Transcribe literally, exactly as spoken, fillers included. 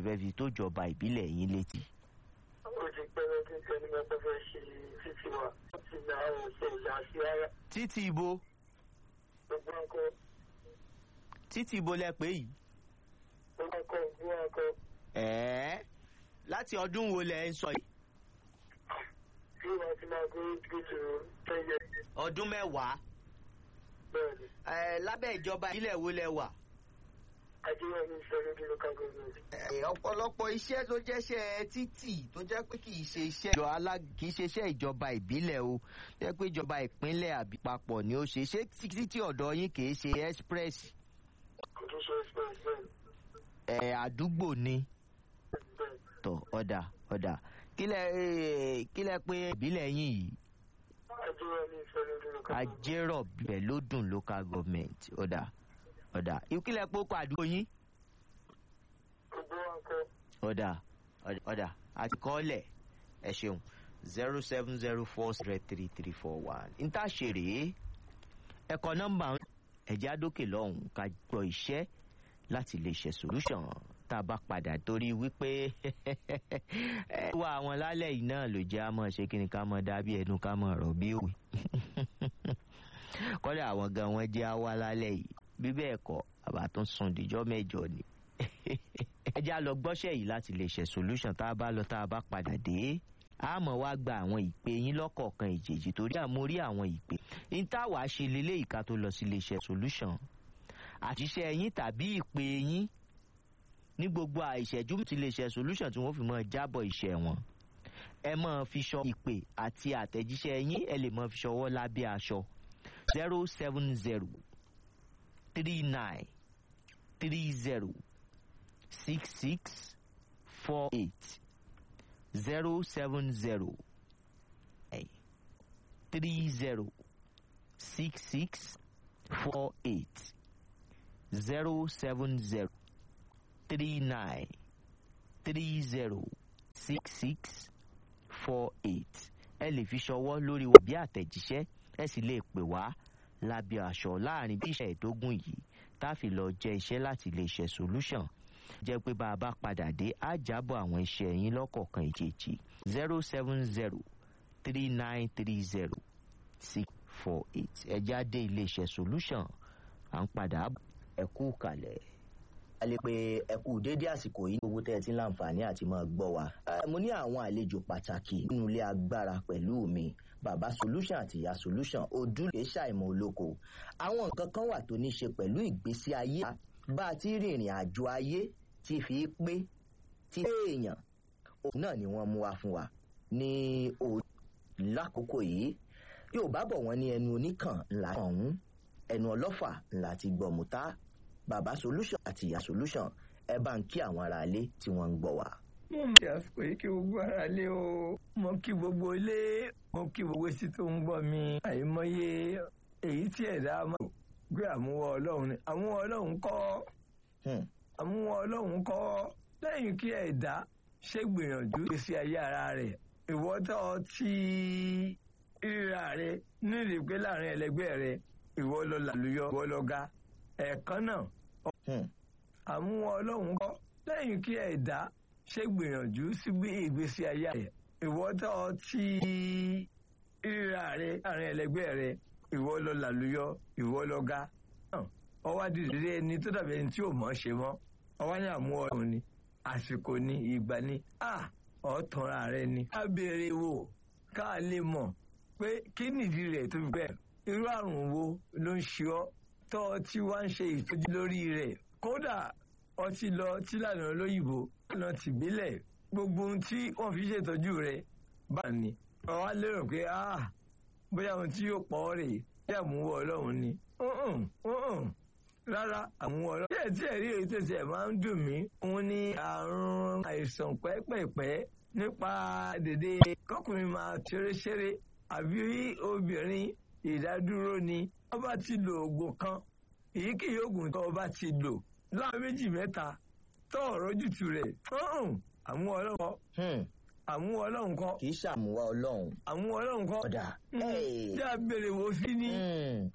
fẹ́ fi tó jọba ìbílẹ̀ yín létí. ó ti pẹ́ lọ́dún tí ẹni máa fẹ́ ṣe títí wa ó ti na àwọn òṣè ìyá sí ara. títí ibo. gbogbo nǹkan. títí ibo lẹ pé yìí. gbogbo nǹkan gbogbo nǹkan. ẹ̀ẹ́ láti ọdún wo lẹ ń sọ yìí. tí wàá ti máa gbé gbèsè tẹ́yẹ. ọdún mẹ́wàá. bẹ́ẹ̀ni. ẹ lábẹ́ ìjọba ìbílẹ̀ wo lẹ wà. àjẹwà ní ìṣẹ́lẹ̀ bí local government. ọ̀pọ̀lọpọ̀ iṣẹ́ tó jẹ́ṣẹ́ títì tó jẹ́ pé kì í ṣe iṣẹ́ ìjọ alá kì í ṣe iṣẹ́ ìjọba ìbílẹ̀ o jẹ́ pé ìjọba ìpínlẹ̀ àbí papọ̀ ni ó ṣe ṣé títí ọ̀dọ̀ yín kì í ṣe express. kò tó ṣe express bẹ́ẹ̀. ẹ̀ àdúgbò ni. bẹ́ẹ̀. tọ̀ ọ̀dà ọ̀dà kílẹ̀ kílẹ̀ pé ìbílẹ̀ yín yìí. àjẹwà ní ìṣẹ́lẹ̀ bí local government. ajérò bẹ̀ ló dùn local government ọ̀dà ọ̀dà ìkílẹ̀ pé ó kọ àdúgbò yín. gbogbo nǹkan. ọ̀dà ọ̀dà àti kọ́lẹ̀ ẹ ṣeun zero seven zero four zero three three four one níta ṣe rèé ẹ̀kọ́ nọ́mbà ẹ̀já dókè lọ́hùn ká gbọ́ iṣẹ́ láti lè ṣe solution tá a bá padà torí wípé ẹ wá àwọn lálẹ́ yìí náà ló jẹ́ àmọ́ ṣé kí ni ká mọ̀ dábí ẹnu ká mọ̀ ọ̀rọ̀ bí òwe kọ́lẹ̀ àwọn gan wọn jẹ́ àwa lálẹ́ yìí bí bẹ́ẹ̀ kọ́ àbá tún sùn dìjọ́ mẹ́jọ ni ẹ já lọ gbọ́ṣẹ́ yìí láti lè ṣe solution tá a bá lọ tá a bá padà dé a mọ̀ wá gba àwọn ìpè yín lọ́kọ̀ọ̀kan ìjèjì torí àmórí àwọn ìpè ní táwa ṣe lélẹ́yìí ká tó lọ sí lè ṣe solution àṣìṣe yín tàbí ìpè yín ní gbogbo àìṣẹ́jú tí lè ṣe solution tí wọ́n fi mọ́ jábọ̀ iṣẹ́ wọn ẹ mọ̀ fi ṣọ ìpè àti àtẹ̀jíṣẹ́ yín ẹ lè mọ̀ fi ṣọwọ́ lábẹ́ aṣọ zero seven zero three nine three zero six six four eight zero seven zero three zero six six four eight zero seven zero three nine three zero six six four eight ẹ lè fi ṣọwọ́ lórí wọ̀ bí àtẹ̀jíṣẹ́ ẹ sì lè pè wá lábẹ́ aṣọ láàrin bí iṣẹ́ ìdógún yìí tá a fi lọ jẹ́ iṣẹ́ láti lè ṣe solution jẹ́ pé bá a bá padà dé á jábọ̀ àwọn iṣẹ́ yín lọ́kọ̀ọ̀kan ìjèjì zero seven zero three nine three zero six four eight ẹ jáde iléeṣẹ́ solution à ń padà ẹ kú kalẹ̀. a lè pe ẹ kú déédé àsìkò yìí gbogbo tẹ́ ẹ ti ń láǹfààní àti máa gbọ́ wa. mo ní àwọn àlejò pàtàkì nínú ilé agbára pẹ̀lú mi bàbá solution àti ìyá solution ojúlé ṣàìmọ̀ olóko. àwọn nǹkan kan wà tó ní ṣe pẹ̀lú ìgbésí ayé bá a ti rìnrìn àjò ayé ti fi pé ti èèyàn òun náà ni wọ́n mú wá fún wa ní òun lákòókò yìí. yóò bá bọ̀ wọ́n ní ẹnu oníkàn ńlá ọ̀hún ẹnu ọlọ́fà ńlá ti gbọ̀mùtá bàbá solution àti ìyá solution ẹ bá ń kí àwọn aráalé tí wọ́n ń gbọ́ wa. mo ń ṣe àsìkò yìí kí gbogbo aráalé o mo kí gbogbo ilé mo kí gbogbo etí tó ń gbọ́ mi àìmọye èyí tí ẹ̀dá máa gbé àmúwọ́ ọlọ́run ni àmúwọ́ ọlọ́run kọ́ àmúwọ́ ọlọ́run kọ́ lẹ́yìn kí ẹ̀dá ṣe gbìyànjú ìgbésí ayé ara rẹ̀ ìwọ́tọ̀ tí ríra rẹ̀ nílùú pé láàrin ẹlẹgbẹ́ rẹ̀ ìwọ lọ làlùyọ ìwọ lọ ga ẹ̀ẹ̀kan náà àmúwọ́ ọlọ́run kọ́ lẹ́yìn kí ẹ̀dá ṣe gbìyànjú sí ìgbésí ayé rẹ̀ ìwọ́tọ̀ tí ríra rẹ̀ láàrin ẹlẹgbẹ́ rẹ̀ ìwọ lọ làlùyọ ìwọ lọ ga ọwọ́ adìrẹ́rẹ́ ẹni tó dàbí ẹni tí ò mọ̀ ṣe mọ́ ọwọ́ ní àmúwọ́ ọlọ́run ni àsìkò ni ìgbà ni a ọ̀tọ̀ra rẹ ni. a béèrè wò ká lè mọ̀ pé kí nìdí rẹ̀ tó fi bẹ́ẹ̀ irú àrùn wo ló ń ṣe ọ́ tọ́ tí wá ń ṣe ìtọ́jú lórí rẹ̀ kódà ọtí lọ tí lànà olóyìnbó lọ tìbílẹ̀ gbogbo ohun tí wọ́n fi ṣètọ́jú rẹ̀ bá ní. ọ̀wá lérò pé ah bóyá ohun tí yóò pọ̀ rè é yà mú wọ ọlọ́run ni. rárá àmúwọ́ ọlọ́run. díẹ̀ tí ẹ̀rí èyí tó ṣe máa ń dùn mí òun ni àrùn àìsàn pẹ́pẹ̀pẹ́ nípa dèdè kọkùnrin máa ṣeréṣeré àbí obìnrin ìdádúró ni wọ́n bá ti lo oògùn kan èyíkéyìí oògùn tó o bá ti lò láwọn méjì mẹ́ta tó ọ̀rọ̀ jùtù rẹ̀ àmúwọ́ ọlọ́run kọ́ àmúwọ́ ọlọ́run kọ́ kì í ṣàmúwọ́ ọlọ́run àmúwọ́ ọlọ́run kọ́ ọ̀dà bí a béèrè wò sí ní.